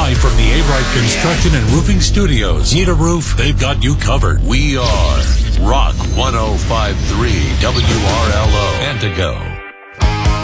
Live from the A-Bright Construction and Roofing Studios. Need a roof? They've got you covered. We are Rock 105.3 WRLO. Antigo.